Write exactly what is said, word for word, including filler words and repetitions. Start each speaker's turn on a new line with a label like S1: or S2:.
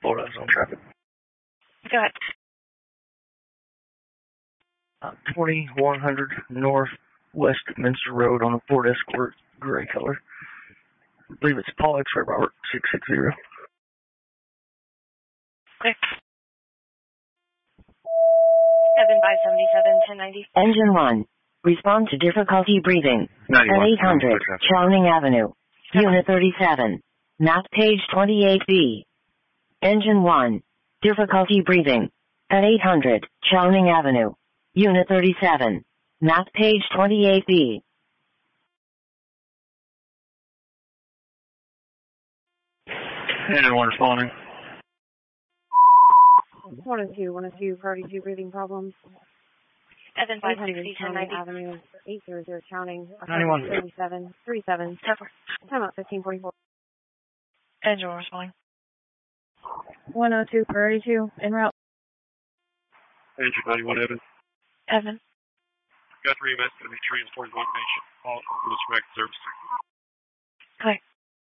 S1: Florida zone traffic.
S2: Go ahead.
S1: Uh, twenty-one hundred North Westminster Road on a Ford Escort, gray color. I believe it's Paul X-Ray Robert, six six zero.
S2: Okay. seven five seventy-seven, ten ninety.
S3: Engine one. Respond to difficulty breathing. At eight hundred, Chowning Avenue. Unit thirty-seven. Map page twenty-eight B. Engine one. Difficulty breathing. At eight hundred, Chowning Avenue. Unit thirty-seven. Map page twenty-eight B.
S1: Engine one responding.
S4: one oh two, one oh two, priority two, breathing problems.
S2: seven five sixty, ten ninety.
S4: Avenue, eight hundred, Chowning.
S1: ninety-one.
S4: thirty-seven, thirty-seven. Time out, fifteen forty-four.
S2: Engine one responding.
S4: one oh two, priority two, en route.
S5: Engine ninety-one, Evan.
S2: Evan.
S5: Got three E M S going to be transported to one nation. All for this direct service.